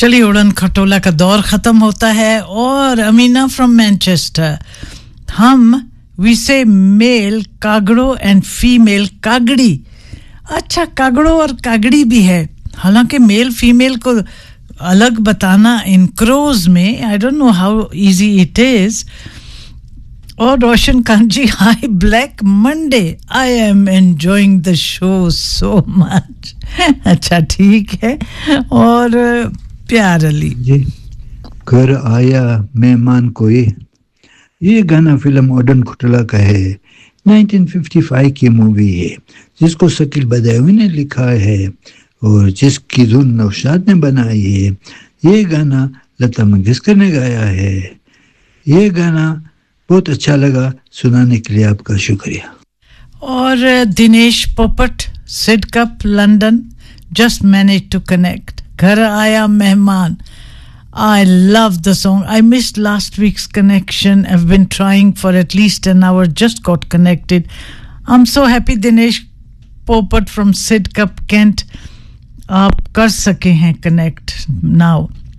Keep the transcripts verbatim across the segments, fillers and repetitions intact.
चलिए, उड़न खटोला का दौर खत्म होता है और अमीना फ्रॉम मैनचेस्टर, हम वी से मेल कागड़ो एंड फीमेल कागड़ी. अच्छा, कागड़ो और कागड़ी भी है, हालांकि मेल फीमेल को अलग बताना इन क्रोज में I don't know how easy it is. और रोशन खान जी, हाय black Monday, I am enjoying the show so much. अच्छा ठीक है. और प्यार अली जी, घर आया मेहमान कोई, ये गाना फिल्म उड़न खटोला का है. नाइनटीन फिफ्टी फाइव की मूवी है जिसको शकील बदायूं ने लिखा है और जिसकी धुन नौशाद ने बनाई है. ये गाना लता मंगेशकर ने गाया है. ये गाना बहुत अच्छा लगा, सुनाने के लिए आपका शुक्रिया. और दिनेश पोपट, Sid cup London, just manage to connect, घर आया मेहमान. I love the song. I missed last week's connection. I've been trying for at least an hour, just got connected. I'm so happy Dinesh Popat from Sidcup Kent आप कर सके हैं connect now.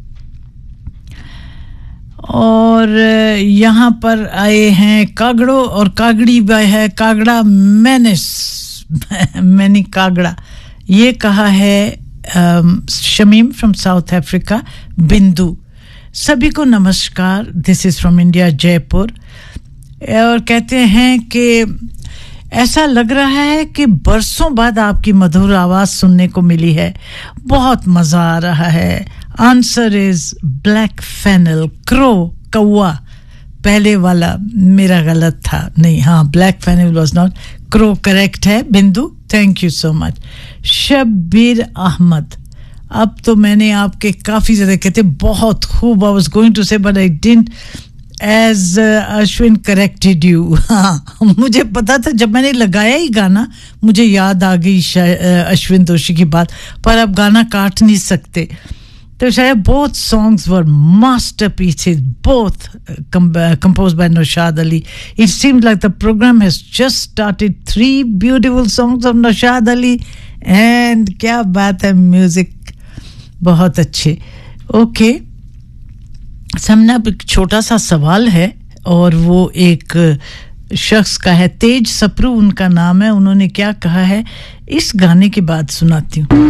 और यहाँ पर आए हैं कागड़ो और कागड़ी भी है. कागड़ा मैनिस मैनी कागड़ा, ये कहा है शमीम फ्रॉम साउथ अफ्रीका. बिंदु, सभी को नमस्कार, this is from India Jaipur. और कहते हैं कि ऐसा लग रहा है कि बरसों बाद आपकी मधुर आवाज सुनने को मिली है, बहुत मजा आ रहा है. Answer is black fennel crow, कौवा. पहले वाला मेरा गलत था, नहीं, हाँ, black fennel was not, crow correct है. बिंदु, thank you so much. Shabbir Ahmad, अब तो मैंने आपके काफी ज्यादा कहते बहुत खूब, आई वाज गोइंग टू से but I didn't as Ashwin corrected you. हाँ, मुझे पता था, जब मैंने लगाया ही गाना मुझे याद आ गई अश्विन दोषी की बात, पर अब गाना काट नहीं सकते. तो शायद both songs were masterpieces, both uh, com- uh, composed by Naushad Ali. It seems like the program has just started. Three beautiful songs of Naushad Ali, and क्या बात है, म्यूजिक बहुत अच्छे. ओके, सामने अब एक छोटा सा सवाल है और वो एक शख्स का है, तेज सप्रू उनका नाम है. उन्होंने क्या कहा है, इस गाने की बात सुनाती हूँ.